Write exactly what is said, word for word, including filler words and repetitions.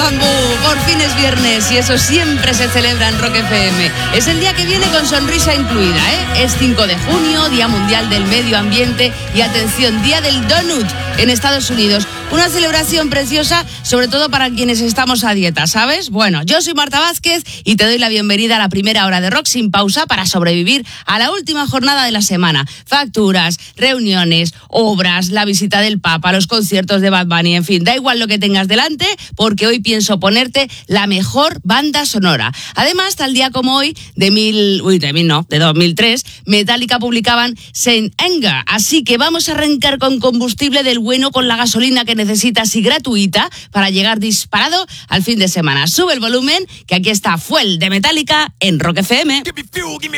Bambú, por fin es viernes y eso siempre se celebra en Rock F M. Es el día que viene con sonrisa incluida, ¿eh? Es cinco de junio, Día Mundial del Medio Ambiente y, atención, Día del Donut en Estados Unidos. Una celebración preciosa, sobre todo para quienes estamos a dieta, ¿sabes? Bueno, yo soy Marta Vázquez y te doy la bienvenida a la primera hora de Rock sin pausa para sobrevivir a la última jornada de la semana. Facturas, reuniones, obras, la visita del Papa, los conciertos de Bad Bunny, en fin, da igual lo que tengas delante, porque hoy pienso ponerte la mejor banda sonora. Además, tal día como hoy, de mil, uy, de mil no, de dos mil tres, Metallica publicaban Saint Anger, así que vamos a arrancar con combustible del bueno, con la gasolina que necesitas y gratuita para llegar disparado al fin de semana. Sube el volumen, que aquí está Fuel de Metallica en Rock F M.